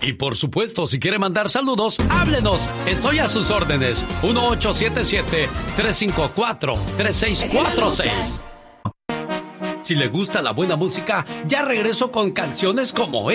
Y por supuesto, si quiere mandar saludos, háblenos. Estoy a sus órdenes. 1877-354-3646. Si le gusta la buena música, ya regreso con canciones como